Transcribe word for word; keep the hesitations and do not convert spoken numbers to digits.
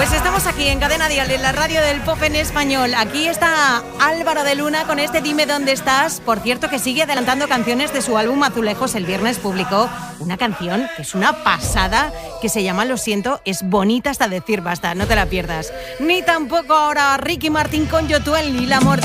Pues estamos aquí en Cadena Dial, en la radio del pop en español. Aquí está Álvaro de Luna con este Dime dónde estás. Por cierto, que sigue adelantando canciones de su álbum Azulejos. El viernes publicó una canción que es una pasada, que se llama Lo siento, es bonita hasta decir basta, no te la pierdas. Ni tampoco ahora Ricky Martin con Yotuel, ni la amor.